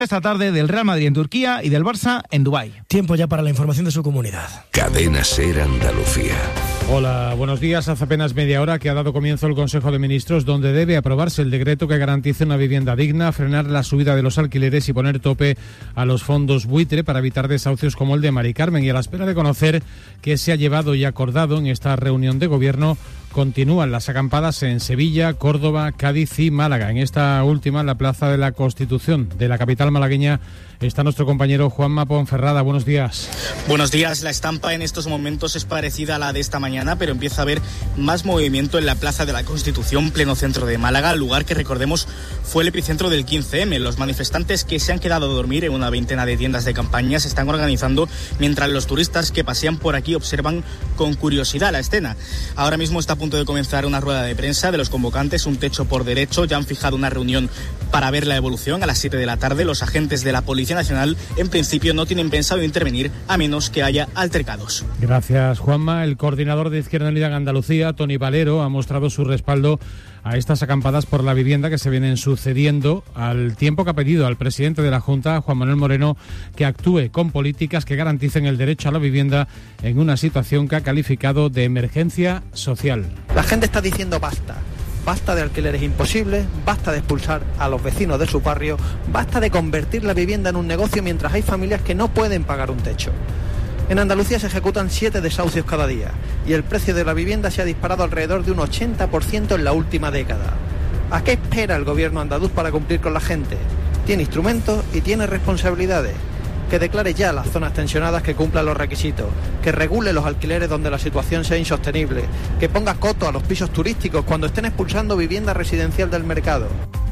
Esta tarde del Real Madrid en Turquía y del Barça en Dubái. Tiempo ya para la información de su comunidad. Cadena SER Andalucía. Hola, buenos días. Hace apenas media hora que ha dado comienzo el Consejo de Ministros, donde debe aprobarse el decreto que garantice una vivienda digna, frenar la subida de los alquileres y poner tope a los fondos buitre para evitar desahucios como el de Mari Carmen. Y a la espera de conocer qué se ha llevado y acordado en esta reunión de gobierno, continúan las acampadas en Sevilla, Córdoba, Cádiz y Málaga. En esta última, en la Plaza de la Constitución de la capital malagueña, está nuestro compañero Juanma Ponferrada. Buenos días. Buenos días. La estampa en estos momentos es parecida a la de esta mañana, pero empieza a haber más movimiento en la Plaza de la Constitución, pleno centro de Málaga, lugar que, recordemos, fue el epicentro del 15M. Los manifestantes que se han quedado a dormir en una veintena de tiendas de campaña se están organizando, mientras los turistas que pasean por aquí observan con curiosidad la escena. Ahora mismo está a punto de comenzar una rueda de prensa de los convocantes, un techo por derecho. Ya han fijado una reunión para ver la evolución a las 7 de la tarde. Los agentes de la Policía Nacional, en principio, no tienen pensado intervenir a menos que haya altercados. Gracias, Juanma. El coordinador de Izquierda Unida en Andalucía, Tony Valero, ha mostrado su respaldo a estas acampadas por la vivienda que se vienen sucediendo, al tiempo que ha pedido al presidente de la Junta, Juan Manuel Moreno, que actúe con políticas que garanticen el derecho a la vivienda en una situación que ha calificado de emergencia social. La gente está diciendo basta. Basta de alquileres imposibles, basta de expulsar a los vecinos de su barrio, basta de convertir la vivienda en un negocio mientras hay familias que no pueden pagar un techo. En Andalucía se ejecutan 7 desahucios cada día y el precio de la vivienda se ha disparado alrededor de un 80% en la última década. ¿A qué espera el gobierno andaluz para cumplir con la gente? Tiene instrumentos y tiene responsabilidades. Que declare ya las zonas tensionadas que cumplan los requisitos, que regule los alquileres donde la situación sea insostenible, que ponga coto a los pisos turísticos cuando estén expulsando vivienda residencial del mercado.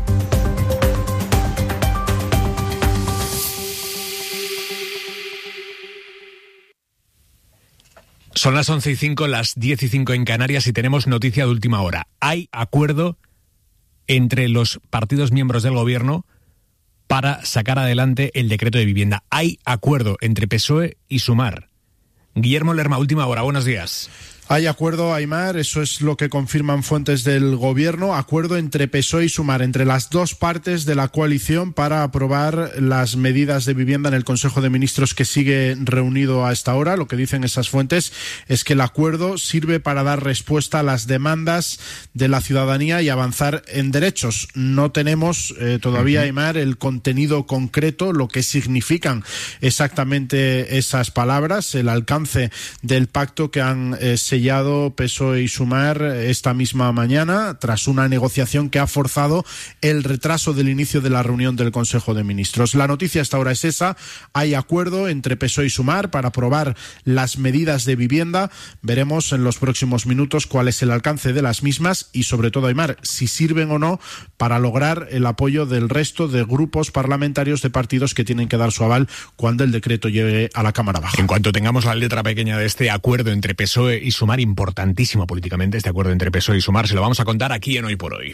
Son las 11:05, las 10:05 en Canarias y tenemos noticia de última hora. Hay acuerdo entre los partidos miembros del gobierno para sacar adelante el decreto de vivienda. Hay acuerdo entre PSOE y Sumar. Guillermo Lerma, última hora, buenos días. Hay acuerdo, Aimar, eso es lo que confirman fuentes del gobierno, acuerdo entre PSOE y Sumar, entre las dos partes de la coalición para aprobar las medidas de vivienda en el Consejo de Ministros que sigue reunido a esta hora. Lo que dicen esas fuentes es que el acuerdo sirve para dar respuesta a las demandas de la ciudadanía y avanzar en derechos. No tenemos todavía, Aimar, el contenido concreto, lo que significan exactamente esas palabras, el alcance del pacto que han sellado PSOE y Sumar esta misma mañana, tras una negociación que ha forzado el retraso del inicio de la reunión del Consejo de Ministros. La noticia hasta ahora es esa, hay acuerdo entre PSOE y Sumar para aprobar las medidas de vivienda. Veremos en los próximos minutos cuál es el alcance de las mismas y, sobre todo, Aimar, si sirven o no para lograr el apoyo del resto de grupos parlamentarios de partidos que tienen que dar su aval cuando el decreto llegue a la Cámara Baja. En cuanto tengamos la letra pequeña de este acuerdo entre PSOE y Sumar, importantísimo políticamente este acuerdo entre PSOE y Sumar, se lo vamos a contar aquí en Hoy por Hoy.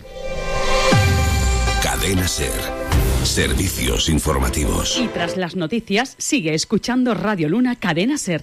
Cadena SER. Servicios informativos. Y tras las noticias, sigue escuchando Radio Luna Cadena SER.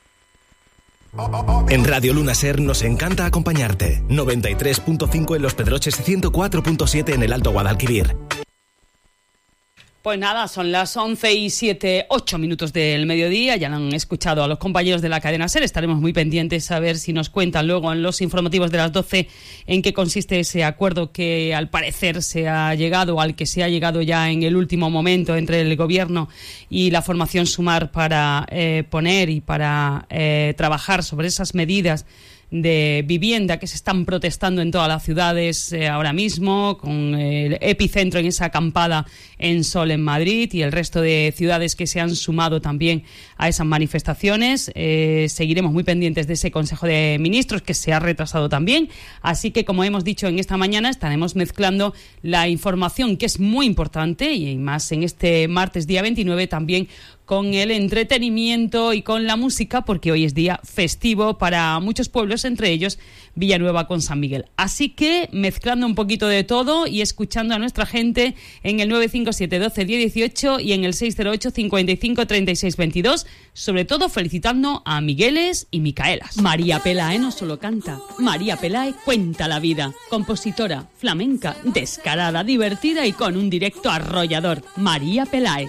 En Radio Luna SER nos encanta acompañarte. 93.5 en Los Pedroches, 104.7 en el Alto Guadalquivir. Pues nada, son las 11:07, 8 minutos del mediodía. Ya lo han escuchado a los compañeros de la cadena SER. Estaremos muy pendientes a ver si nos cuentan luego en los informativos de las 12 en qué consiste ese acuerdo que al parecer se ha llegado, al que se ha llegado ya en el último momento entre el gobierno y la formación Sumar para poner y para trabajar sobre esas medidas de vivienda que se están protestando en todas las ciudades ahora mismo, con el epicentro en esa acampada en Sol en Madrid y el resto de ciudades que se han sumado también a esas manifestaciones. Seguiremos muy pendientes de ese Consejo de Ministros que se ha retrasado también, así que, como hemos dicho en esta mañana, estaremos mezclando la información, que es muy importante, y más en este martes día 29 también, con el entretenimiento y con la música, porque hoy es día festivo para muchos pueblos, entre ellos Villanueva con San Miguel. Así que, mezclando un poquito de todo y escuchando a nuestra gente en el 955 955 712 1018 y en el 608 55 36 22. Sobre todo felicitando a Migueles y Micaelas. María Pelae no solo canta, María Pelae cuenta la vida. Compositora, flamenca, descarada, divertida y con un directo arrollador. María Pelae.